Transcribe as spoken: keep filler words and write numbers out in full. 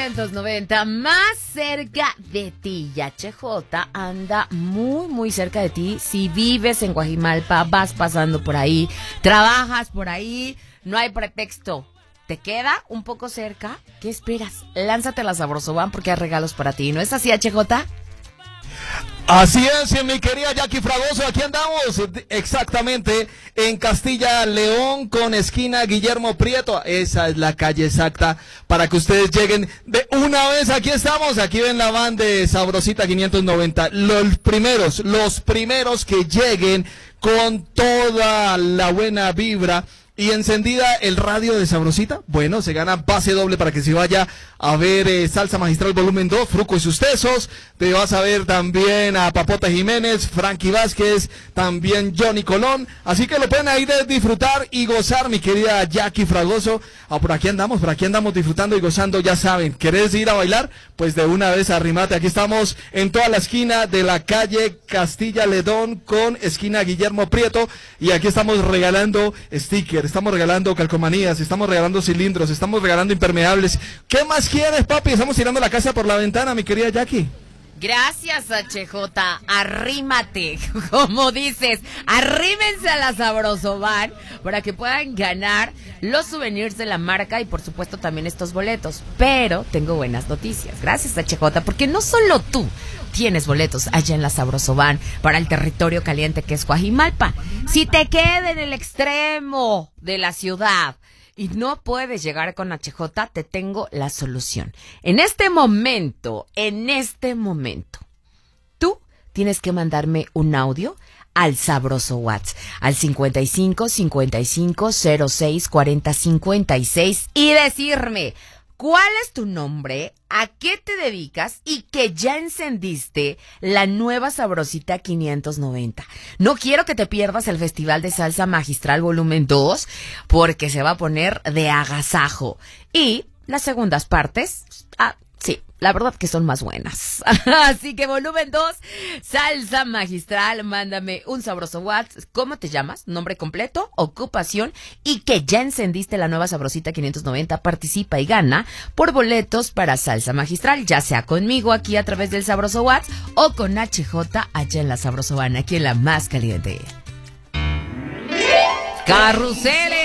quinientos noventa, más cerca de ti. Y H J anda muy, muy cerca de ti. Si vives en Guajimalpa, vas pasando por ahí, trabajas por ahí, no hay pretexto. ¿Te queda un poco cerca? ¿Qué esperas? Lánzate a la Sabrosoban porque hay regalos para ti. ¿No es así, H J? Así es, mi querida Jackie Fragoso, aquí andamos exactamente en Castilla León con esquina Guillermo Prieto. Esa es la calle exacta para que ustedes lleguen de una vez. Aquí estamos, aquí ven la van de Sabrosita quinientos noventa. Los primeros, los primeros que lleguen con toda la buena vibra y encendida el radio de Sabrosita, bueno, se gana pase doble para que se vaya a ver eh, Salsa Magistral Volumen dos, Fruco y sus Tesos. Te vas a ver también a Papota Jiménez, Frankie Vázquez, también Johnny Colón. Así que lo pueden ahí de disfrutar y gozar, mi querida Jackie Fragoso. Ah, por aquí andamos, por aquí andamos disfrutando y gozando, ya saben. ¿Querés ir a bailar? Pues de una vez arrimate. Aquí estamos en toda la esquina de la calle Castilla León con esquina Guillermo Prieto. Y aquí estamos regalando stickers, estamos regalando calcomanías, estamos regalando cilindros, estamos regalando impermeables. ¿Qué más quieres, papi? Estamos tirando la casa por la ventana, mi querida Jackie. Gracias, H J. Arrímate, como dices, arrímense a la Sabrosoban para que puedan ganar los souvenirs de la marca y por supuesto también estos boletos. Pero tengo buenas noticias. Gracias, H J, porque no solo tú tienes boletos allá en la Sabrosoban para el territorio caliente que es Guajimalpa. Si te queda en el extremo de la ciudad y no puedes llegar con H J, te tengo la solución. En este momento, en este momento, tú tienes que mandarme un audio al Sabroso WhatsApp, al cincuenta y cinco, cincuenta y cinco, cero seis, cuarenta, cincuenta y seis y decirme cuál es tu nombre, a qué te dedicas y que ya encendiste la nueva Sabrosita quinientos noventa. No quiero que te pierdas el Festival de Salsa Magistral Volumen dos porque se va a poner de agasajo. Y las segundas partes, ah, sí, la verdad que son más buenas. Así que Volumen dos, Salsa Magistral, mándame un sabroso WhatsApp. ¿Cómo te llamas? Nombre completo, ocupación y que ya encendiste la nueva Sabrosita quinientos noventa. Participa y gana por boletos para Salsa Magistral, ya sea conmigo aquí a través del Sabroso WhatsApp o con H J allá en la Sabrosoban, aquí en la más caliente. Carruseles.